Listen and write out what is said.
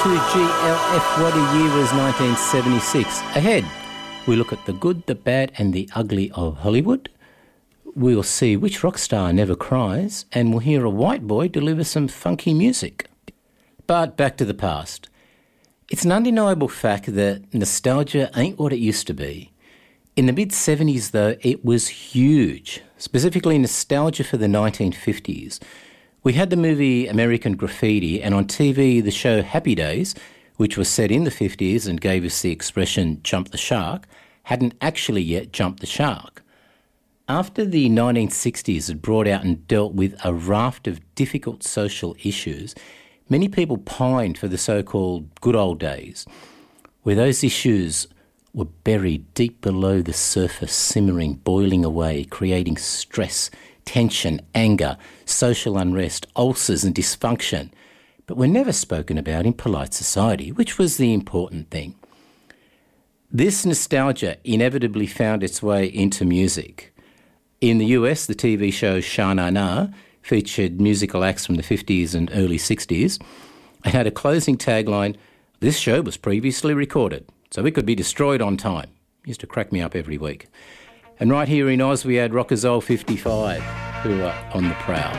GLF. What a year was 1976. Ahead, we look at the good, the bad and the ugly of Hollywood. We'll see which rock star never cries, and we'll hear a white boy deliver some funky music. But back to the past. It's an undeniable fact that nostalgia ain't what it used to be. In the mid-70s, though, it was huge, specifically nostalgia for the 1950s. We had the movie American Graffiti, and on TV the show Happy Days, which was set in the 50s and gave us the expression jump the shark, hadn't actually yet jumped the shark. After the 1960s had brought out and dealt with a raft of difficult social issues, many people pined for the so-called good old days, where those issues were buried deep below the surface, simmering, boiling away, creating stress, tension, anger, social unrest, ulcers and dysfunction, but were never spoken about in polite society, which was the important thing. This nostalgia inevitably found its way into music. In the US, the TV show Sha Na Na featured musical acts from the 50s and early 60s and had a closing tagline, "This show was previously recorded, so it could be destroyed on time." Used to crack me up every week. And right here in Oz, we had Rockers Old 55, who are on the prowl.